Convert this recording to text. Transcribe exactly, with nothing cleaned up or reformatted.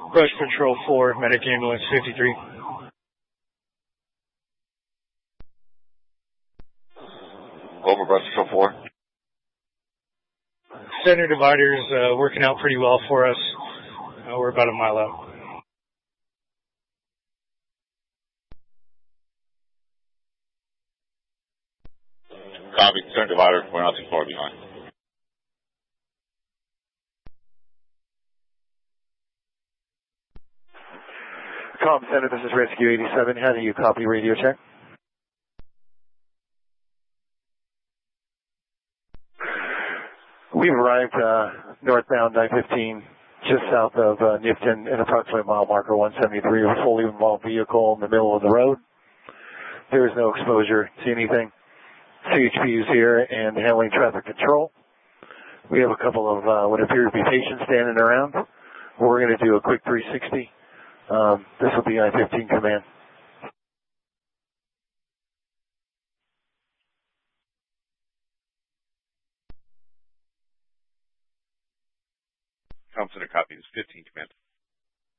Brush Patrol four, Medic Ambulance fifty-three. Over Brush Patrol four. Center divider's uh, working out pretty well for us. Uh, we're about a mile out. Copy, center divider, we're not too far behind. Com Center, this is Rescue eighty-seven. How do you copy radio check? We've arrived uh, northbound I fifteen, just south of uh, Nifton, in approximately mile marker one seventy-three, a fully involved vehicle in the middle of the road. There is no exposure to anything. C H P is here and handling traffic control. We have a couple of uh, what appear to be patients standing around. We're going to do a quick three sixty. Um, this will be I fifteen command. Com Center, copy, this is fifteen command.